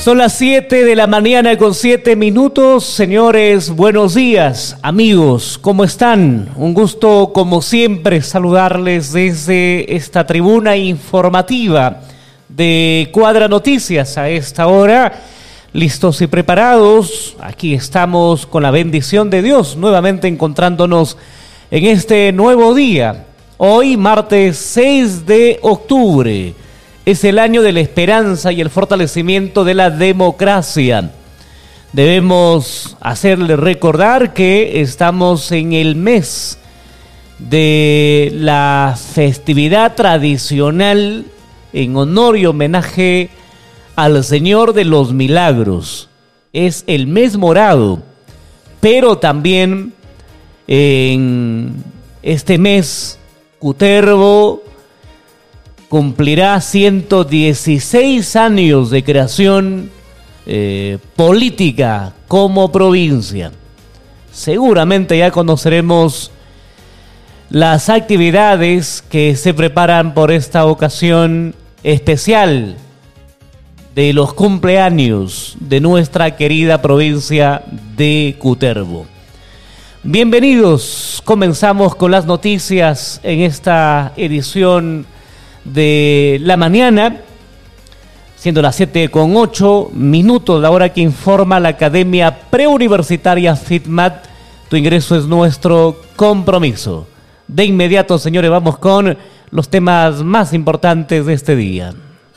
Son las 7 de la mañana con 7 minutos. Señores, buenos días, amigos, ¿cómo están? Un gusto, como siempre, saludarles desde esta tribuna informativa de Cuadra Noticias a esta hora. Listos y preparados, aquí estamos con la bendición de Dios, nuevamente encontrándonos en este nuevo día. Hoy, martes 6 de octubre. Es el año de la esperanza y el fortalecimiento de la democracia. Debemos hacerle recordar que estamos en el mes de la festividad tradicional en honor y homenaje al Señor de los Milagros. Es el mes morado, pero también en este mes Cutervo cumplirá 116 años de creación política como provincia. Seguramente ya conoceremos las actividades que se preparan por esta ocasión especial de los cumpleaños de nuestra querida provincia de Cutervo. Bienvenidos, comenzamos con las noticias en esta edición de la mañana, siendo las 7:08, la hora que informa la Academia Preuniversitaria FITMAT. Tu ingreso es nuestro compromiso. De inmediato, señores, vamos con los temas más importantes de este día.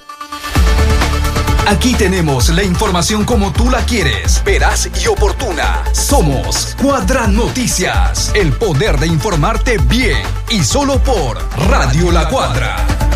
Aquí tenemos la información como tú la quieres, veraz y oportuna. Somos Cuadra Noticias, el poder de informarte bien y solo por Radio La Cuadra.